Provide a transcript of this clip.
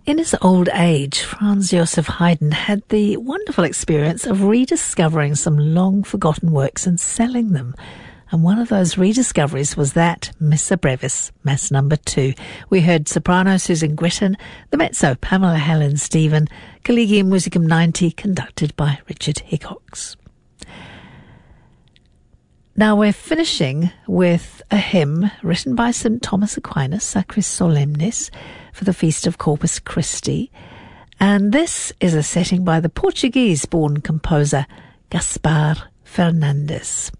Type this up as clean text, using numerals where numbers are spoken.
In his old age, Franz Joseph Haydn had the wonderful experience of rediscovering some long-forgotten works and selling them. And one of those rediscoveries was that Missa Brevis, Mass No. 2. We heard soprano Susan Gritton, the mezzo Pamela Helen Stephen, Collegium Musicum 90, conducted by Richard Hickox. Now we're finishing with a hymn written by St. Thomas Aquinas, Sacris Solemnis, for the Feast of Corpus Christi. And this is a setting by the Portuguese-born composer Gaspar Fernandes.